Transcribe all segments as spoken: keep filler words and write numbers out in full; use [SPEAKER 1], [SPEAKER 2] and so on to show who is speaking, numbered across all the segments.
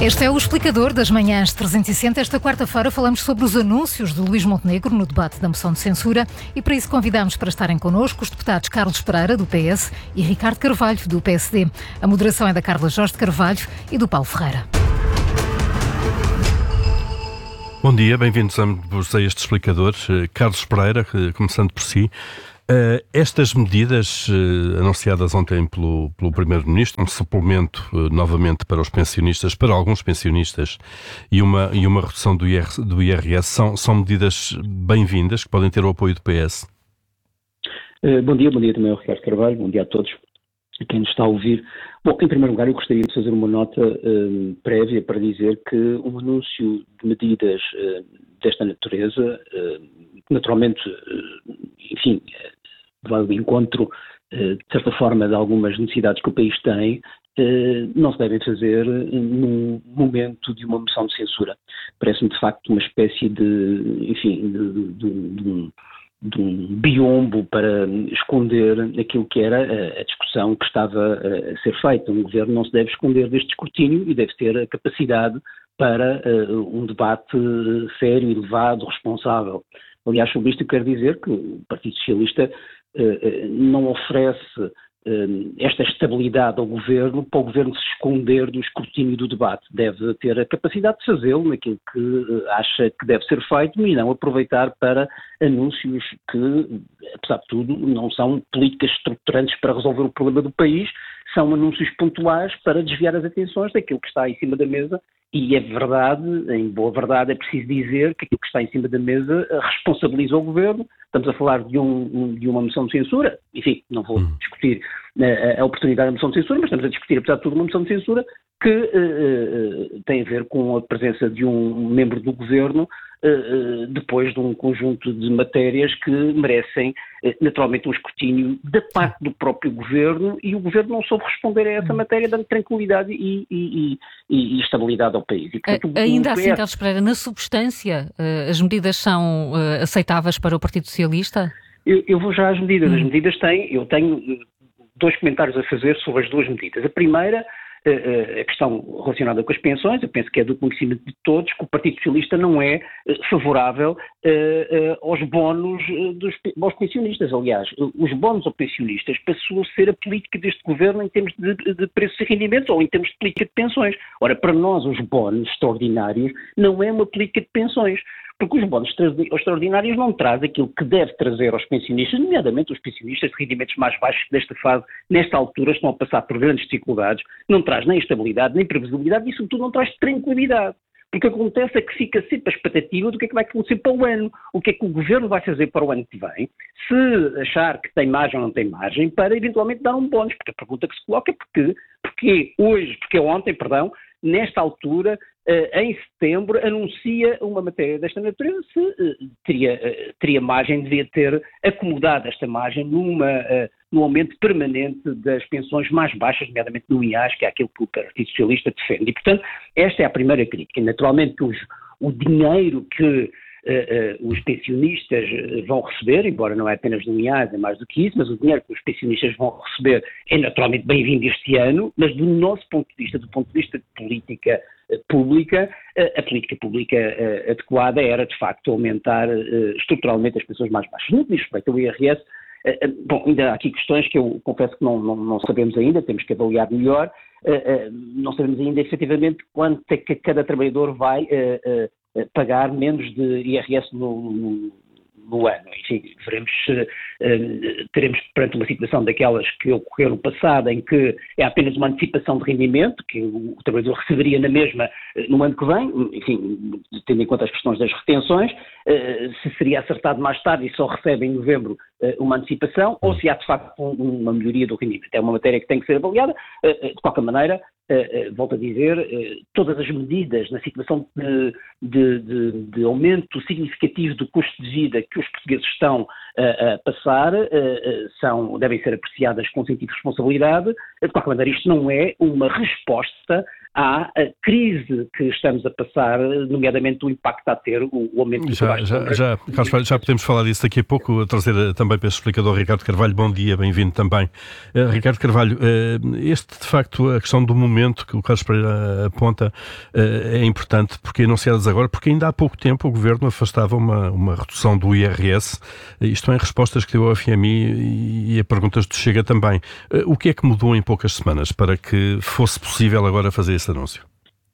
[SPEAKER 1] Este é o Explicador das Manhãs trezentos e sessenta. Esta quarta-feira falamos sobre os anúncios de Luís Montenegro no debate da moção de censura e para isso convidamos para estarem connosco os deputados Carlos Pereira, do P S, e Ricardo Carvalho, do P S D. A moderação é da Carla Jorge de Carvalho e do Paulo Ferreira.
[SPEAKER 2] Bom dia, bem-vindos a este Explicador. Carlos Pereira, começando por si. Uh, estas medidas uh, anunciadas ontem pelo, pelo Primeiro-Ministro, um suplemento uh, novamente para os pensionistas, para alguns pensionistas, e uma, e uma redução do, I R, do I R S, são, são medidas bem-vindas, que podem ter o apoio do P S?
[SPEAKER 3] Uh, bom dia, bom dia também ao Ricardo Carvalho, bom dia a todos, a quem nos está a ouvir. Bom, em primeiro lugar, eu gostaria de fazer uma nota uh, prévia para dizer que um anúncio de medidas uh, desta natureza, uh, naturalmente, uh, enfim, vai ao encontro, de certa forma, de algumas necessidades que o país tem, não se devem fazer num momento de uma moção de censura. Parece-me, de facto, uma espécie de, enfim, de, de, de, um, de um biombo para esconder aquilo que era a discussão que estava a ser feita. Um governo não se deve esconder deste escrutínio e deve ter a capacidade para um debate sério, elevado, responsável. Aliás, sobre isto eu quero dizer que o Partido Socialista Uh, não oferece uh, esta estabilidade ao governo para o governo se esconder do escrutínio do debate. Deve ter a capacidade de fazê-lo naquilo que uh, acha que deve ser feito e não aproveitar para anúncios que, apesar de tudo, não são políticas estruturantes para resolver o problema do país, são anúncios pontuais para desviar as atenções daquilo que está em cima da mesa. E é verdade, em boa verdade, é preciso dizer que aquilo que está em cima da mesa responsabiliza o governo. Estamos a falar de, um, de uma moção de censura, enfim, não vou discutir a, a oportunidade da moção de censura, mas estamos a discutir, apesar de tudo, uma moção de censura que uh, tem a ver com a presença de um membro do governo uh, depois de um conjunto de matérias que merecem uh, naturalmente um escrutínio da parte do próprio governo, e o governo não soube responder a essa matéria, dando tranquilidade e, e, e, e estabilidade ao país. E, portanto,
[SPEAKER 1] Ainda o, o assim, P S... Carlos Pereira, na substância, uh, as medidas são uh, aceitáveis para o Partido Socialista?
[SPEAKER 3] Eu, eu vou já às medidas. Hum. As medidas têm, eu tenho dois comentários a fazer sobre as duas medidas. A primeira, a questão relacionada com as pensões, eu penso que é do conhecimento de todos que o Partido Socialista não é favorável aos bónus dos, aos pensionistas. Aliás, os bónus aos pensionistas passou a ser a política deste governo em termos de, de preços e rendimentos, ou em termos de política de pensões. Ora, para nós os bónus extraordinários não é uma política de pensões, porque os bónus extraordinários não trazem aquilo que deve trazer aos pensionistas, nomeadamente os pensionistas de rendimentos mais baixos que nesta fase, nesta altura, estão a passar por grandes dificuldades, não traz nem estabilidade, nem previsibilidade e, sobretudo, não traz tranquilidade. Porque acontece é que fica sempre a expectativa do que é que vai acontecer para o ano, o que é que o governo vai fazer para o ano que vem, se achar que tem margem ou não tem margem, para eventualmente dar um bónus, porque a pergunta que se coloca é porque, porque hoje, porque ontem, perdão, nesta altura, uh, em setembro, anuncia uma matéria desta natureza, se uh, teria, uh, teria margem, devia ter acomodado esta margem numa, uh, num aumento permanente das pensões mais baixas, nomeadamente no I A S, que é aquilo que o Partido Socialista defende. E, portanto, esta é a primeira crítica. E, naturalmente, que os, o dinheiro que Uh, uh, os pensionistas vão receber, embora não é apenas no I A S, é mais do que isso, mas o dinheiro que os pensionistas vão receber é naturalmente bem-vindo este ano, mas do nosso ponto de vista, do ponto de vista de política uh, pública, uh, a política pública uh, adequada era, de facto, aumentar uh, estruturalmente as pensões mais baixas. No que diz respeito ao I R S, uh, uh, bom, ainda há aqui questões que eu confesso que não, não, não sabemos ainda, temos que avaliar melhor, uh, uh, não sabemos ainda efetivamente quanto é que cada trabalhador vai uh, uh, pagar menos de I R S no, no, no ano. Enfim, veremos se uh, teremos perante uma situação daquelas que ocorreram no passado, em que é apenas uma antecipação de rendimento, que o, o trabalhador receberia na mesma uh, no ano que vem, enfim, tendo em conta as questões das retenções, uh, se seria acertado mais tarde e só recebe em novembro uh, uma antecipação, ou se há de facto um, uma melhoria do rendimento. É uma matéria que tem que ser avaliada. Uh, de qualquer maneira, Uh, uh, volto a dizer, uh, todas as medidas na situação de, de, de, de aumento significativo do custo de vida que os portugueses estão uh, a passar uh, uh, são, devem ser apreciadas com sentido de responsabilidade. De qualquer maneira, isto não é uma resposta à a crise que estamos a passar, nomeadamente o impacto a ter o, o aumento do
[SPEAKER 2] já, já, já, Carlos, já podemos falar disso daqui a pouco, a trazer também para esse explicador Ricardo Carvalho. Bom dia, bem-vindo também. Uh, Ricardo Carvalho, uh, este de facto, a questão do momento que o Carlos Pereira aponta uh, é importante, porque enunciadas agora, porque ainda há pouco tempo o Governo afastava uma, uma redução do I R S, isto em respostas que deu ao F M I e a perguntas do Chega também. Uh, o que é que mudou em poucas semanas para que fosse possível agora fazer esse anúncio?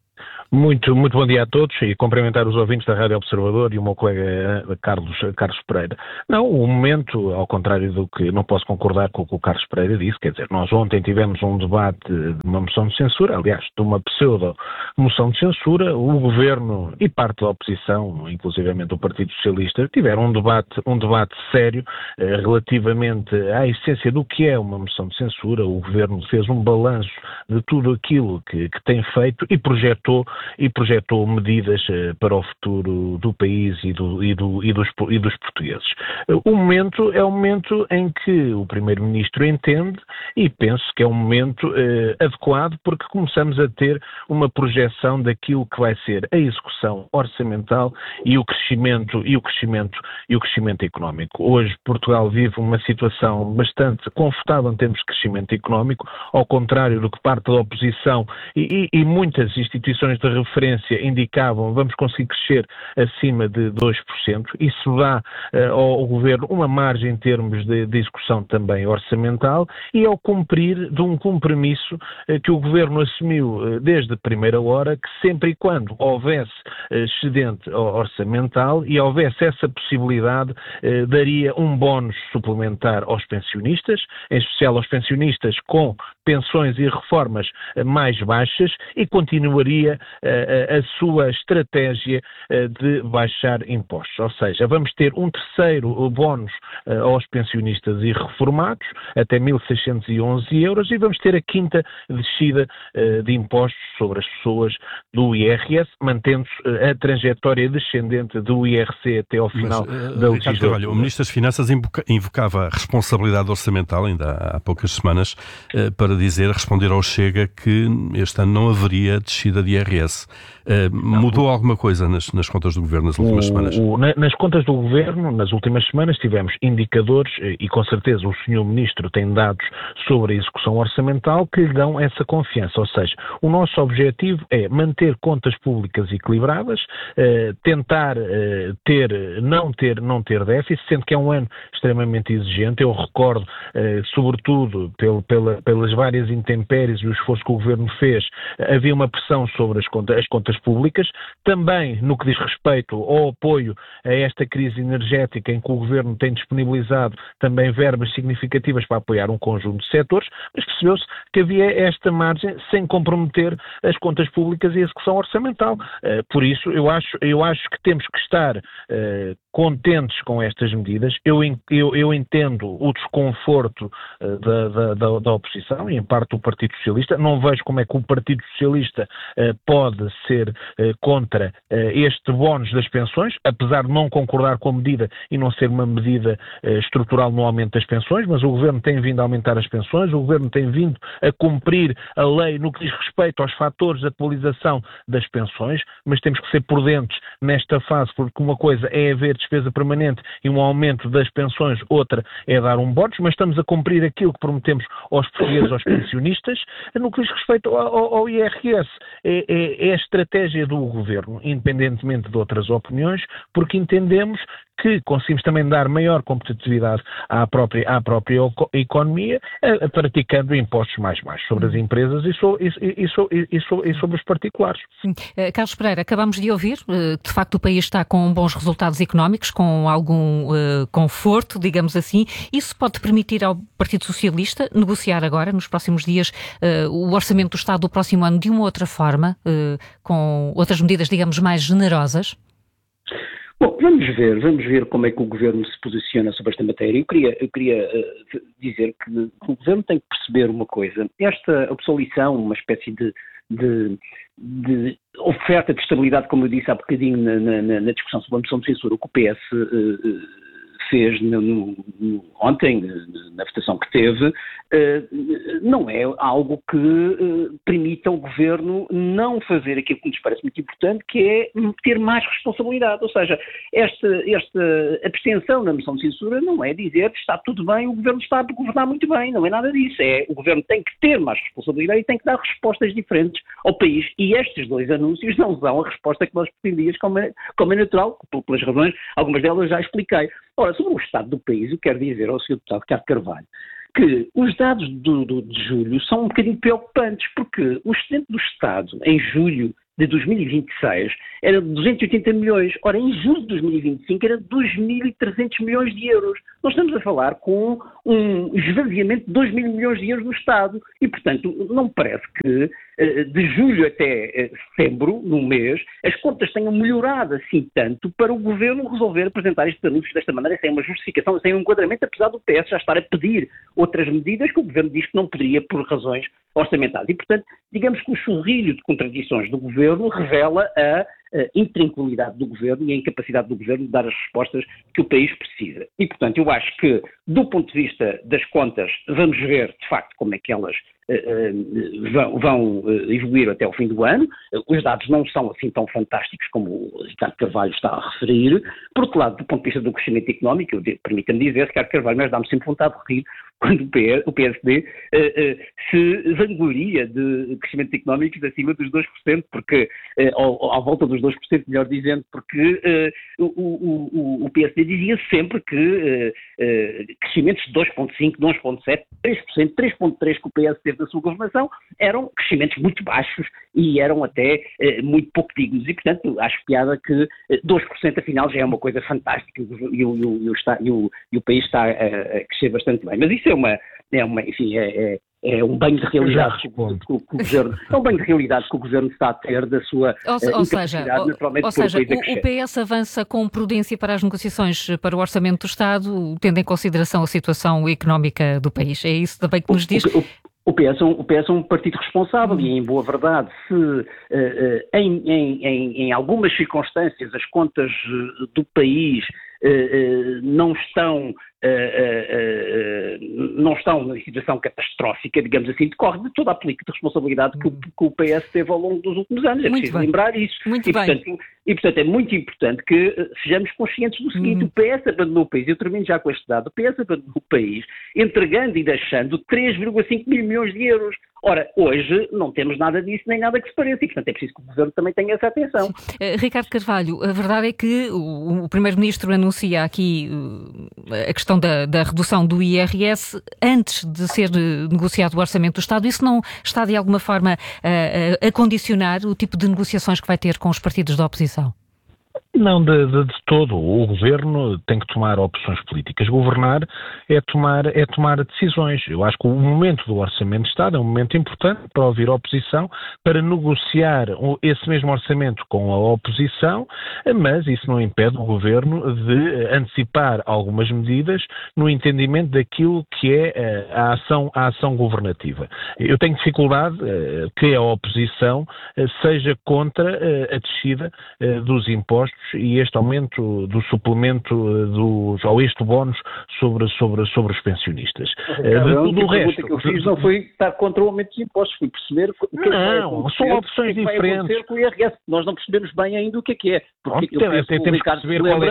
[SPEAKER 4] Muito, muito bom dia a todos e cumprimentar os ouvintes da Rádio Observador e o meu colega Carlos, Carlos Pereira. Não, o momento, ao contrário do que não posso concordar com o que o Carlos Pereira disse, quer dizer, nós ontem tivemos um debate de uma moção de censura, aliás, de uma pseudo-moção de censura, o Governo e parte da oposição, inclusivamente o Partido Socialista, tiveram um debate, um debate sério eh, relativamente à essência do que é uma moção de censura. O Governo fez um balanço de tudo aquilo que, que tem feito e projetou e projetou medidas uh, para o futuro do país e, do, e, do, e, dos, e dos portugueses. Uh, o momento é o momento em que o Primeiro-Ministro entende e penso que é um momento uh, adequado, porque começamos a ter uma projeção daquilo que vai ser a execução orçamental e o crescimento e o crescimento e o crescimento económico. Hoje Portugal vive uma situação bastante confortável em termos de crescimento económico, ao contrário do que parte da oposição e, e, e muitas instituições de referência indicavam vamos conseguir crescer acima de dois por cento. Isso dá uh, ao Governo uma margem em termos de, de execução também orçamental e ao cumprir de um compromisso uh, que o Governo assumiu uh, desde a primeira hora, que sempre e quando houvesse uh, excedente orçamental e houvesse essa possibilidade, uh, daria um bónus suplementar aos pensionistas, em especial aos pensionistas com pensões e reformas uh, mais baixas, e continuaria A, a sua estratégia de baixar impostos. Ou seja, vamos ter um terceiro bónus aos pensionistas e reformados, até mil seiscentos e onze euros, e vamos ter a quinta descida de impostos sobre as pessoas do I R S, mantendo-se a trajetória descendente do I R C até ao final Mas, da legislatura.
[SPEAKER 2] O Ministro das Finanças invocava a responsabilidade orçamental, ainda há poucas semanas, para dizer, responder ao Chega que este ano não haveria descida de I R S. Uh, mudou alguma coisa nas, nas contas do Governo nas últimas o, semanas?
[SPEAKER 4] O, na, nas contas do Governo, nas últimas semanas, tivemos indicadores, e com certeza o senhor Ministro tem dados sobre a execução orçamental que lhe dão essa confiança. Ou seja, o nosso objetivo é manter contas públicas equilibradas, uh, tentar uh, ter, não ter, não ter déficit, sendo que é um ano extremamente exigente. Eu recordo, uh, sobretudo, pelo, pela, pelas várias intempéries e o esforço que o Governo fez, havia uma pressão sobre as contas, as contas públicas, também no que diz respeito ao apoio a esta crise energética, em que o Governo tem disponibilizado também verbas significativas para apoiar um conjunto de setores, mas percebeu-se que havia esta margem sem comprometer as contas públicas e a execução orçamental. Por isso, eu acho, eu acho que temos que estar uh, contentes com estas medidas. Eu, eu, eu entendo o desconforto uh, da, da, da, da oposição e, em parte, do Partido Socialista. Não vejo como é que o Partido Socialista uh, pode ser uh, contra uh, este bónus das pensões, apesar de não concordar com a medida e não ser uma medida uh, estrutural no aumento das pensões, mas o Governo tem vindo a aumentar as pensões, o Governo tem vindo a cumprir a lei no que diz respeito aos fatores de atualização das pensões, mas temos que ser prudentes nesta fase, porque uma coisa é haver despesa permanente e um aumento das pensões, outra é dar um bónus, mas estamos a cumprir aquilo que prometemos aos portugueses, aos pensionistas. No que diz respeito ao, ao, ao I R S, é, é, é a estratégia do Governo, independentemente de outras opiniões, porque entendemos que conseguimos também dar maior competitividade à própria, à própria economia, a, a praticando impostos mais baixos sobre as empresas e, so, e, e, so, e, so, e sobre os particulares.
[SPEAKER 1] Uh, Carlos Pereira, acabamos de ouvir, uh, de facto o país está com bons resultados económicos, com algum uh, conforto, digamos assim. Isso pode permitir ao Partido Socialista negociar agora, nos próximos dias, uh, o orçamento do Estado do próximo ano de uma outra forma, uh, com outras medidas, digamos, mais generosas?
[SPEAKER 3] Bom, vamos ver, vamos ver como é que o Governo se posiciona sobre esta matéria. Eu queria, eu queria uh, dizer que o Governo tem que perceber uma coisa. Esta absolição, uma espécie de, de, de oferta de estabilidade, como eu disse há bocadinho na, na, na discussão sobre a moção de censura, o que o P S uh, fez no, no, no, ontem, na votação que teve, uh, não é algo que uh, permita ao Governo não fazer aquilo que nos parece muito importante, que é ter mais responsabilidade. Ou seja, esta, esta abstenção na moção de censura não é dizer que está tudo bem, o Governo está a governar muito bem, não é nada disso. É, o Governo tem que ter mais responsabilidade e tem que dar respostas diferentes ao país. E estes dois anúncios não são a resposta que nós pretendíamos, como é, como é natural, pelas razões, algumas delas já expliquei. Ora, sobre o estado do país, eu quero dizer ao senhor Deputado Ricardo Carvalho que os dados do, do, de julho são um bocadinho preocupantes, porque o excedente do Estado em julho de dois mil e vinte e seis era de duzentos e oitenta milhões. Ora, em julho de dois mil e vinte e cinco era de dois mil e trezentos milhões de euros. Nós estamos a falar com um esvaziamento de dois mil milhões de euros no Estado. E, portanto, não me parece que de julho até setembro, num mês, as contas tenham melhorado assim tanto para o Governo resolver apresentar estes anúncios desta maneira, sem uma justificação, sem um enquadramento, apesar do P S já estar a pedir outras medidas que o Governo diz que não poderia por razões orçamentais. E, portanto, digamos que o churrilho de contradições do Governo revela a a intranquilidade do Governo e a incapacidade do Governo de dar as respostas que o país precisa. E, portanto, eu acho que, do ponto de vista das contas, vamos ver, de facto, como é que elas uh, uh, vão, vão uh, evoluir até ao fim do ano. Uh, os dados não são assim tão fantásticos como o Ricardo Carvalho está a referir. Por outro lado, do ponto de vista do crescimento económico, permita-me dizer, Ricardo Carvalho, mas dá-me sempre vontade de rir quando o P S D uh, uh, se vangloria de crescimento económico acima dos dois por cento, porque, uh, ao, à volta dos dois por cento, melhor dizendo, porque uh, o, o, o P S D dizia sempre que uh, uh, crescimentos de dois vírgula cinco, dois vírgula sete, três por cento, três vírgula três por cento que o P S teve da sua governação eram crescimentos muito baixos e eram até uh, muito pouco dignos. E, portanto, acho piada que uh, dois por cento afinal já é uma coisa fantástica e o, e o, e o, está, e o, e o país está a, a crescer bastante bem. Mas isso é uma, é uma enfim, é, é É um banho de realidade que, que, que o governo, é um banho de realidade que o Governo está a ter da sua
[SPEAKER 1] ou,
[SPEAKER 3] uh,
[SPEAKER 1] ou seja, naturalmente ou, ou seja, o, o P S avança com prudência para as negociações para o Orçamento do Estado, tendo em consideração a situação económica do país. É isso também que nos diz?
[SPEAKER 3] O, o, o, P S é um, o P S é um partido responsável e, em boa verdade, se uh, uh, em, em, em, em algumas circunstâncias as contas uh, do país uh, uh, não estão Uh, uh, uh, não estão em situação catastrófica, digamos assim, decorre de toda a política de responsabilidade que o, que o P S teve ao longo dos últimos anos. É preciso lembrar isso.
[SPEAKER 1] Muito
[SPEAKER 3] e,
[SPEAKER 1] bem.
[SPEAKER 3] Portanto, e, portanto, é muito importante que uh, sejamos conscientes do seguinte: uhum. O P S abandonou o país, eu termino já com este dado, o P S abandonou o país entregando e deixando três vírgula cinco mil milhões de euros. Ora, hoje não temos nada disso, nem nada que se pareça, e, portanto, é preciso que o Governo também tenha essa atenção.
[SPEAKER 1] Uh, Ricardo Carvalho, a verdade é que o, o Primeiro-Ministro anuncia aqui uh, a questão da, da redução do I R S antes de ser negociado o Orçamento do Estado. Isso não está, de alguma forma, a, a, a condicionar o tipo de negociações que vai ter com os partidos da oposição?
[SPEAKER 4] Não, de, de, de todo. O Governo tem que tomar opções políticas. Governar é tomar, é tomar decisões. Eu acho que o momento do Orçamento de Estado é um momento importante para ouvir a oposição, para negociar esse mesmo orçamento com a oposição, mas isso não impede o Governo de antecipar algumas medidas no entendimento daquilo que é a ação, a ação governativa. Eu tenho dificuldade que a oposição seja contra a descida dos impostos e este aumento do suplemento dos, ou este bónus sobre, sobre, sobre os pensionistas.
[SPEAKER 3] Ricardo, do resto, que eu fiz não foi estar contra o aumento dos impostos, fui perceber o que
[SPEAKER 4] não,
[SPEAKER 3] é que
[SPEAKER 4] são opções
[SPEAKER 3] que
[SPEAKER 4] diferentes.
[SPEAKER 3] Com o I R S. Nós não percebemos bem ainda o que é que é. Porque
[SPEAKER 4] eu penso que o Ricardo se lembra...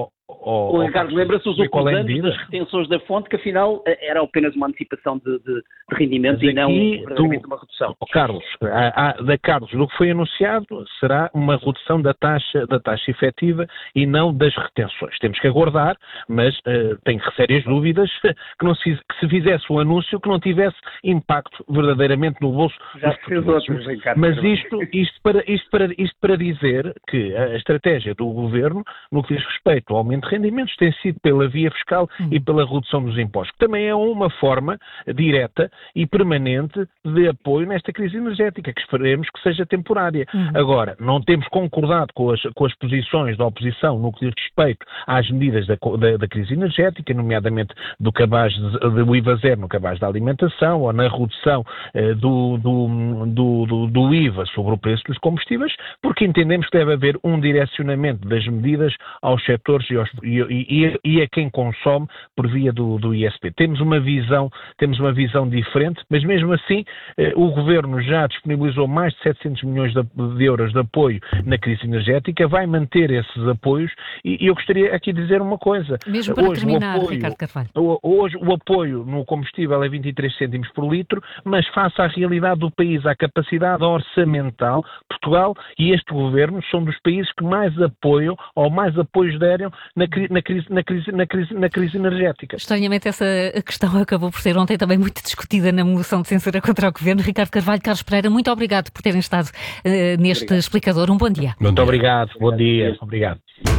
[SPEAKER 3] O Ricardo lembra-se os últimos anos das retenções da fonte, que afinal era apenas uma antecipação de, de, de rendimentos e não do, uma redução.
[SPEAKER 4] Carlos, a, a, da Carlos, do que foi anunciado será uma redução da taxa, da taxa efetiva e não das retenções. Temos que aguardar, mas uh, tenho sérias dúvidas que, não se, que se fizesse um anúncio que não tivesse impacto verdadeiramente no bolso
[SPEAKER 3] Já
[SPEAKER 4] dos portugueses. Ricardo, mas isto, isto, para, isto, para, isto para dizer que a estratégia do Governo, no que diz respeito ao aumento de rendimentos, tem sido pela via fiscal hum. e pela redução dos impostos, que também é uma forma direta e permanente de apoio nesta crise energética, que esperemos que seja temporária. Hum. Agora, não temos concordado com as, com as posições da oposição no que diz respeito às medidas da, da, da crise energética, nomeadamente do cabaz de, do I V A zero no cabaz da alimentação ou na redução eh, do, do, do, do, do I V A sobre o preço dos combustíveis, porque entendemos que deve haver um direcionamento das medidas aos setores e aos aos, e, e, e a quem consome por via do, do I S P. Temos uma visão, temos uma visão diferente, mas mesmo assim eh, o Governo já disponibilizou mais de setecentos milhões de, de euros de apoio na crise energética, vai manter esses apoios e, e eu gostaria aqui de dizer uma coisa.
[SPEAKER 1] Mesmo para
[SPEAKER 4] hoje,
[SPEAKER 1] terminar,
[SPEAKER 4] o apoio,
[SPEAKER 1] Ricardo Carvalho.
[SPEAKER 4] Hoje o apoio no combustível é vinte e três cêntimos por litro, mas face à realidade do país, à capacidade orçamental, Portugal e este Governo são dos países que mais apoiam ou mais apoios deram na, cri, na, crise, na, crise, na, crise, na crise energética.
[SPEAKER 1] Estranhamente essa questão acabou por ser ontem também muito discutida na moção de censura contra o Governo. Ricardo Carvalho, Carlos Pereira, muito obrigado por terem estado uh, neste
[SPEAKER 3] Obrigado.
[SPEAKER 1] explicador. Um bom dia.
[SPEAKER 2] Bom dia.
[SPEAKER 4] Muito obrigado. Bom dia. Obrigado.